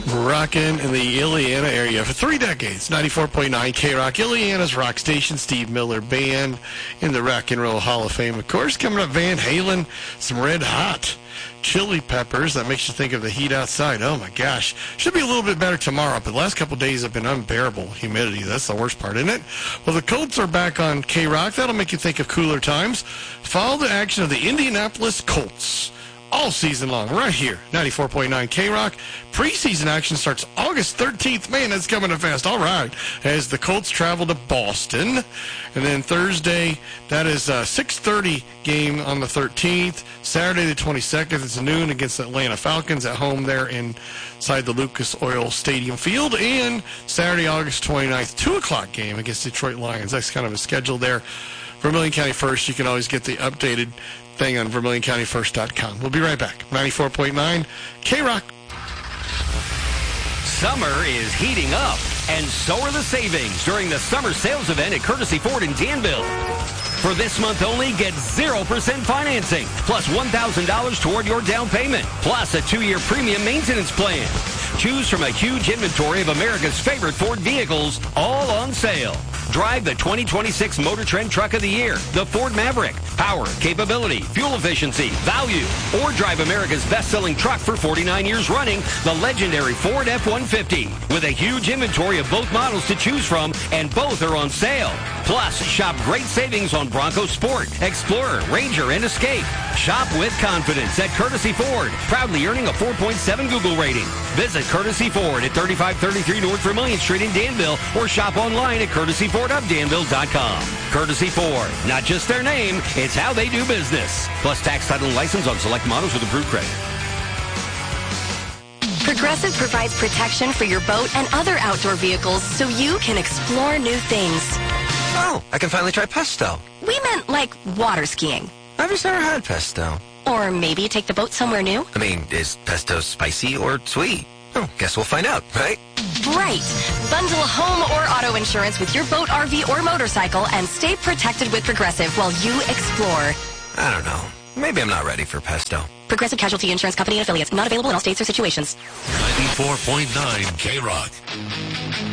Rockin' in the Illiana area for 3 decades. 94.9 K-Rock, Illiana's rock station. Steve Miller Band in the Rock and Roll Hall of Fame. Of course, coming up, Van Halen, some Red Hot Chili Peppers. That makes you think of the heat outside. Oh, my gosh. Should be a little bit better tomorrow, but the last couple of days have been unbearable humidity. That's the worst part, isn't it? Well, the Colts are back on K-Rock. That'll make you think of cooler times. Follow the action of the Indianapolis Colts all season long, right here, 94.9 K-Rock. Preseason action starts August 13th. Man, that's coming up fast. All right, as the Colts travel to Boston. And then Thursday, that is a 6:30 game on the 13th. Saturday the 22nd, it's noon against the Atlanta Falcons at home there inside the Lucas Oil Stadium Field. And Saturday, August 29th, 2 o'clock game against Detroit Lions. That's kind of a schedule there. Vermilion County First, you can always get the updated thing on VermilionCountyFirst.com. We'll be right back. 94.9 K-Rock. Summer is heating up, and so are the savings during the summer sales event at Courtesy Ford in Danville. For this month only, get 0% financing, plus $1,000 toward your down payment, plus a 2-year premium maintenance plan. Choose from a huge inventory of America's favorite Ford vehicles, all on sale. Drive the 2026 Motor Trend Truck of the Year, the Ford Maverick. Power, capability, fuel efficiency, value. Or drive America's best-selling truck for 49 years running, the legendary Ford F-150. With a huge inventory of both models to choose from, and both are on sale. Plus, shop great savings on Bronco Sport, Explorer, Ranger, and Escape. Shop with confidence at Courtesy Ford, proudly earning a 4.7 Google rating. Visit Courtesy Ford at 3533 North Vermilion Street in Danville, or shop online at CourtesyFordofDanville.com. Courtesy Ford, not just their name, it's how they do business. Plus tax, title, and license on select models with approved credit. Progressive provides protection for your boat and other outdoor vehicles so you can explore new things. Oh, I can finally try pesto. We meant like water skiing. I've just never had pesto. Or maybe take the boat somewhere new. I mean, is pesto spicy or sweet? Oh, guess we'll find out, right? Right. Bundle home or auto insurance with your boat, RV, or motorcycle and stay protected with Progressive while you explore. I don't know. Maybe I'm not ready for pesto. Progressive Casualty Insurance Company and affiliates. Not available in all states or situations. 94.9 K-Rock.